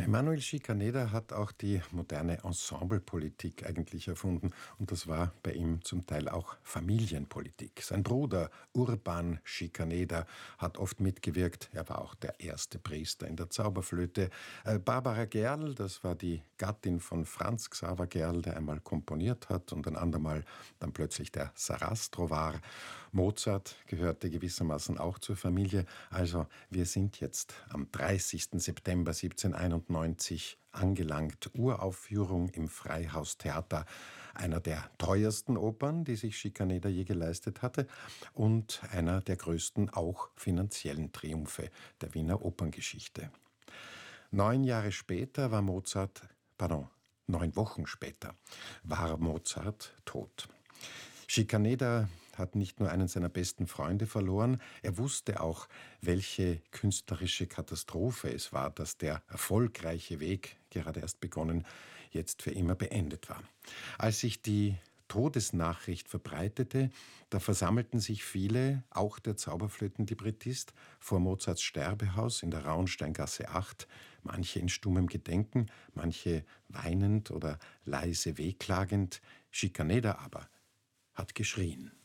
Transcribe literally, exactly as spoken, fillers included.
Emanuel Schikaneder hat auch die moderne Ensemblepolitik eigentlich erfunden und das war bei ihm zum Teil auch Familienpolitik. Sein Bruder Urban Schikaneder hat oft mitgewirkt. Er war auch der erste Priester in der Zauberflöte. Äh, Barbara Gerl, das war die Gattin von Franz Xaver Gerl, der einmal komponiert hat und ein andermal dann plötzlich der Sarastro war. Mozart gehörte gewissermaßen auch zur Familie. Also wir sind jetzt am dreißigsten September siebzehnhunderteinundneunzig angelangt. Uraufführung im Freihaustheater, einer der teuersten Opern, die sich Schikaneder je geleistet hatte und einer der größten auch finanziellen Triumphe der Wiener Operngeschichte. Neun Jahre später war Mozart, pardon, neun Wochen später war Mozart tot. Schikaneder hat nicht nur einen seiner besten Freunde verloren, er wusste auch, welche künstlerische Katastrophe es war, dass der erfolgreiche Weg, gerade erst begonnen, jetzt für immer beendet war. Als sich die Todesnachricht verbreitete, da versammelten sich viele, auch der Zauberflötenlibrettist, vor Mozarts Sterbehaus in der Rauensteingasse acht, manche in stummem Gedenken, manche weinend oder leise wehklagend. Schikaneder aber hat geschrien.